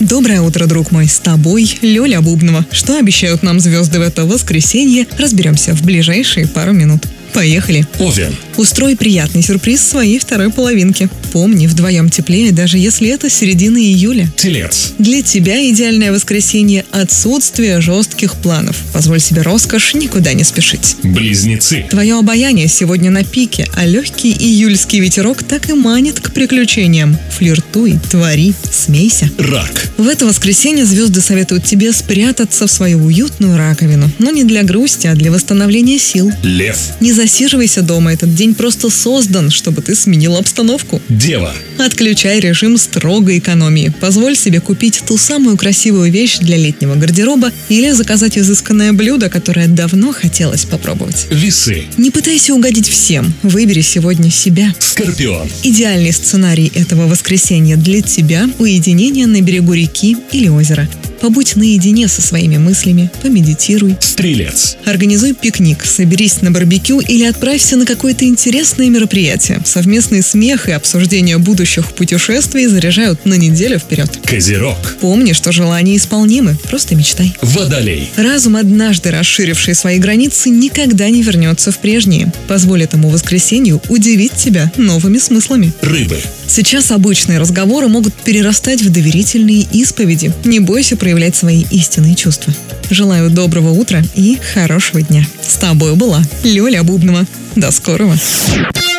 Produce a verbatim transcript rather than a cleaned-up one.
Доброе утро, друг мой, с тобой Лёля Бубнова. Что обещают нам звезды в это воскресенье, разберемся в ближайшие пару минут. Поехали! Овен. Устрой приятный сюрприз своей второй половинке. Помни, вдвоем теплее, даже если это середина июля. Телец. Для тебя идеальное воскресенье – отсутствие жестких планов. Позволь себе роскошь никуда не спешить. Близнецы. Твое обаяние сегодня на пике, а легкий июльский ветерок так и манит к приключениям. Флиртуй, твори, смейся. Рак. В это воскресенье звезды советуют тебе спрятаться в свою уютную раковину. Но не для грусти, а для восстановления сил. Лев. Не засиживайся дома, этот день просто создан, чтобы ты сменил обстановку. Дева. Отключай режим строгой экономии. Позволь себе купить ту самую красивую вещь для летнего гардероба или заказать изысканное блюдо, которое давно хотелось попробовать. Весы. Не пытайся угодить всем. Выбери сегодня себя. Скорпион. Идеальный сценарий этого воскресенья для тебя – уединение на берегу реки или озера. Побудь наедине со своими мыслями, помедитируй. Стрелец. Организуй пикник, соберись на барбекю или отправься на какое-то интересное мероприятие. Совместный смех и обсуждение будущих путешествий заряжают на неделю вперед. Козерог. Помни, что желания исполнимы, просто мечтай. Водолей. Разум, однажды расширивший свои границы, никогда не вернется в прежние. Позволь этому воскресенью удивить тебя новыми смыслами. Рыбы. Сейчас обычные разговоры могут перерастать в доверительные исповеди. Не бойся проявлять свои истинные чувства. Желаю доброго утра и хорошего дня. С тобой была Лёля Бубнова. До скорого.